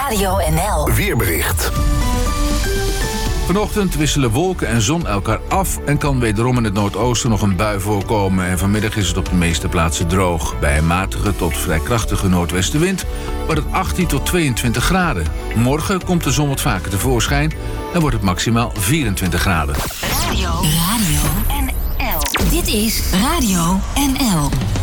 Radio NL. Weerbericht. Vanochtend wisselen wolken en zon elkaar af en kan wederom in het noordoosten nog een bui voorkomen. En vanmiddag is het op de meeste plaatsen droog. Bij een matige tot vrij krachtige noordwestenwind wordt het 18 tot 22 graden. Morgen komt de zon wat vaker tevoorschijn en wordt het maximaal 24 graden. Radio NL. Dit is Radio NL.